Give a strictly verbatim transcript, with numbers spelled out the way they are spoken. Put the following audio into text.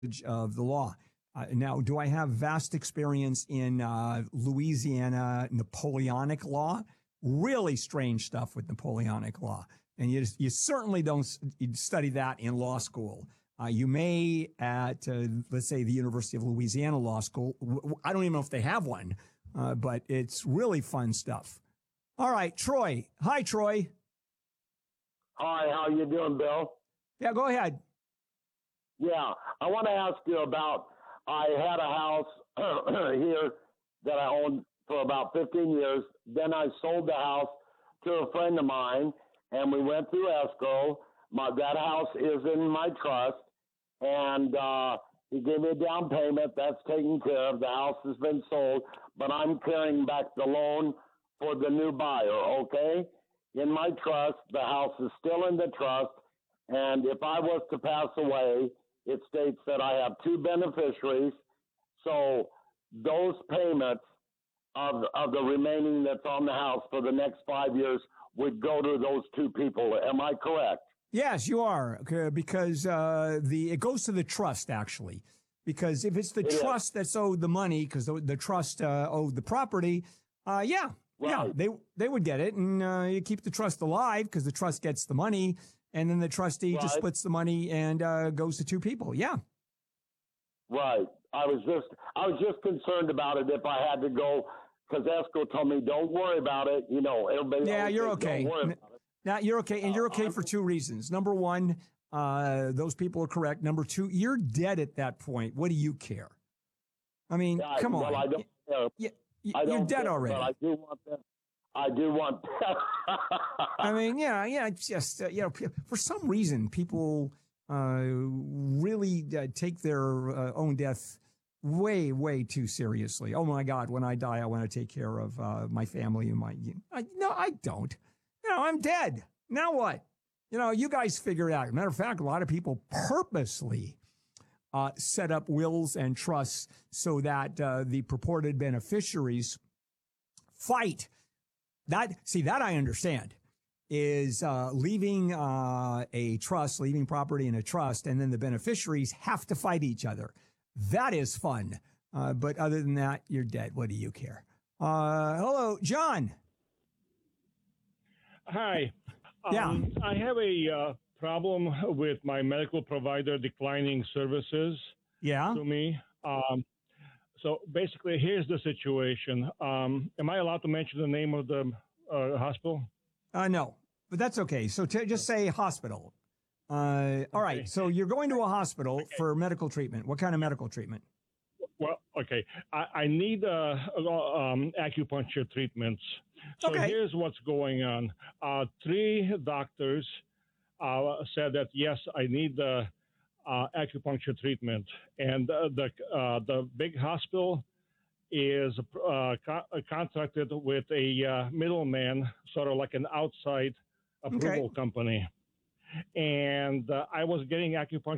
of the law. Uh, now, do I have vast experience in uh, Louisiana Napoleonic law? Really strange stuff with Napoleonic law. And you, you certainly don't study that in law school. Uh, you may at, uh, let's say, the University of Louisiana Law School. I don't even know if they have one, uh, but it's really fun stuff. All right, Troy. Hi, Troy. Hi, how you doing, Bill? Yeah, go ahead. Yeah, I want to ask you about, I had a house here that I owned for about fifteen years. Then I sold the house to a friend of mine, and we went through escrow. My, that house is in my trust, and uh, he gave me a down payment. That's taken care of. The house has been sold, but I'm carrying back the loan for the new buyer, okay? In my trust, the house is still in the trust, and if I was to pass away, it states that I have two beneficiaries, so those payments of, of the remaining that's on the house for the next five years would go to those two people. Am I correct? Yes, you are, because uh, the it goes to the trust, actually. Because if it's the it trust is. that's owed the money, because the, the trust uh, owed the property, uh, yeah, right. yeah, they they would get it, and uh, you keep the trust alive because the trust gets the money, and then the trustee right. just splits the money and uh, goes to two people. Yeah, right. I was just I was just concerned about it if I had to go, because escrow told me don't worry about it. You know, everybody. Yeah, you're says, okay. Don't worry about it. Now you're okay, and you're okay uh, for two reasons. Number one, uh, those people are correct. Number two, you're dead at that point. What do you care? I mean, yeah, come well, on. I don't care. Yeah, you, I don't you're dead care, already. But I do want them. I do want. I mean, yeah, yeah. It's just uh, you know, for some reason, people uh, really uh, take their uh, own death way, way too seriously. Oh my God, when I die, I want to take care of uh, my family and my. I, no, I don't. You know, I'm dead. Now what? You know, you guys figure it out. Matter of fact, a lot of people purposely uh, set up wills and trusts so that uh, the purported beneficiaries fight. That see, that I understand is uh, leaving uh, a trust, leaving property in a trust, and then the beneficiaries have to fight each other. That is fun. Uh, but other than that, you're dead. What do you care? Uh, hello, John. Hi. Yeah. Um, I have a uh, problem with my medical provider declining services Yeah. to me. Um, so basically, here's the situation. Um, am I allowed to mention the name of the uh, hospital? Uh, no, but that's okay. So t- just say hospital. Uh, all right. Okay. So you're going to a hospital Okay. for medical treatment. What kind of medical treatment? Well, okay. I, I need uh, um, acupuncture treatments. So Okay. here's what's going on. Uh, three doctors uh, said that, yes, I need the uh, acupuncture treatment. And uh, the uh, the big hospital is uh, co- contracted with a uh, middleman, sort of like an outside approval Okay. company. And uh, I was getting acupuncture